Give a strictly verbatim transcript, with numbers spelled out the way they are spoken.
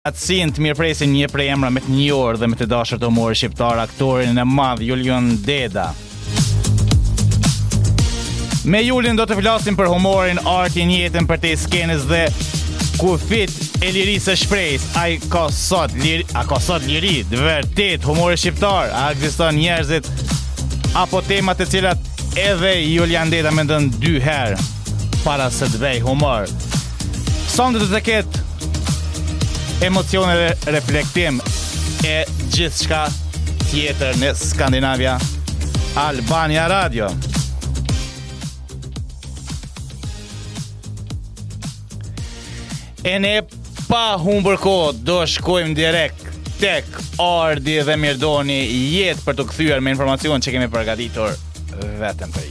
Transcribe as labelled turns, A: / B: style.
A: Atësin të mirëpresin një prej emra me të njohur dhe me të dashur të humorit shqiptar, aktorin e madh Julian Deda. Me Julin do të flasim për humorin, artin, jetën për te skenës dhe kufit e lirisë së shprehjes. Ai ka sot liri, a ka sot liri, të vërtet humori shqiptar, a ekziston njerëzit apo tema të cilat edhe Julian Deda mendon dy herë para se të bëj humor. Sonde do të ketë emocione dhe reflektim e gjithçka tjetër në Skandinavia Albania Radio. E ne pa humbur kohë do shkojmë direkt tek Ardi dhe Mirdoni, jetë për të kthyer me informacion që kemi përgatitur vetëm për ju.